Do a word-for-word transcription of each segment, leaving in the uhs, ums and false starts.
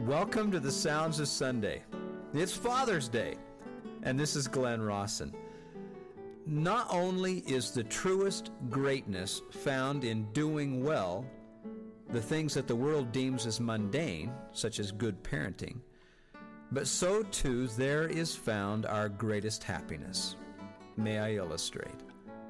Welcome to the Sounds of Sunday. It's Father's Day, and this is Glenn Rawson. Not only is the truest greatness found in doing well the things that the world deems as mundane, such as good parenting, but so too there is found our greatest happiness. May I illustrate?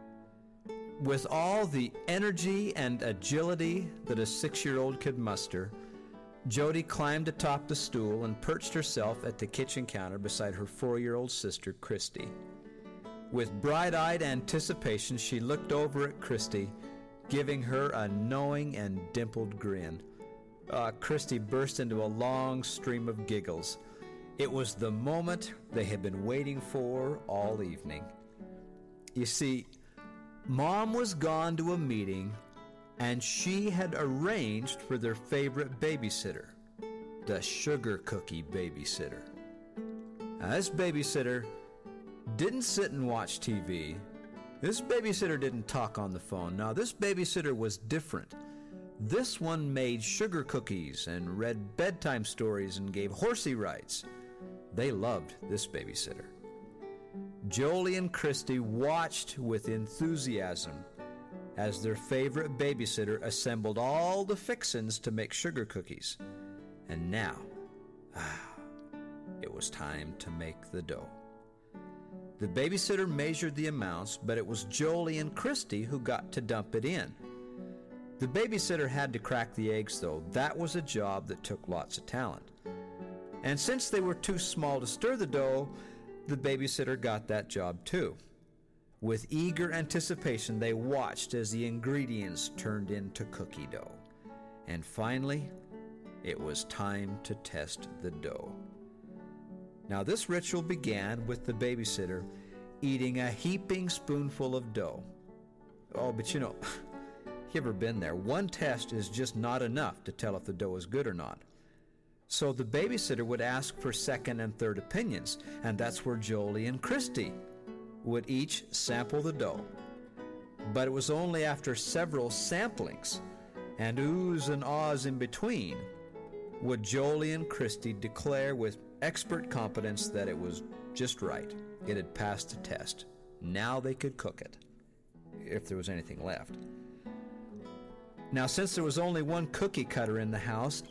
With all the energy and agility that a six-year-old could muster, Jody climbed atop the stool and perched herself at the kitchen counter beside her four-year-old sister, Christy. With bright-eyed anticipation, she looked over at Christy, giving her a knowing and dimpled grin. Uh, Christy burst into a long stream of giggles. It was the moment they had been waiting for all evening. You see, Mom was gone to a meeting, and she had arranged for their favorite babysitter, the sugar cookie babysitter. Now, this babysitter didn't sit and watch T V. This babysitter didn't talk on the phone. Now, this babysitter was different. This one made sugar cookies and read bedtime stories and gave horsey rides. They loved this babysitter. Jolie and Christy watched with enthusiasm as their favorite babysitter assembled all the fixins to make sugar cookies. And now, ah, it was time to make the dough. The babysitter measured the amounts, but it was Jolie and Christy who got to dump it in. The babysitter had to crack the eggs, though. That was a job that took lots of talent. And since they were too small to stir the dough, the babysitter got that job too. With eager anticipation, they watched as the ingredients turned into cookie dough. And finally, it was time to test the dough. Now, this ritual began with the babysitter eating a heaping spoonful of dough. Oh, but you know, you ever been there? One test is just not enough to tell if the dough is good or not. So the babysitter would ask for second and third opinions, and that's where Jolie and Christy would each sample the dough. But it was only after several samplings and oohs and ahs in between would Jolie and Christy declare with expert competence that it was just right. It had passed the test. Now they could cook it, if there was anything left. Now, since there was only one cookie cutter in the house,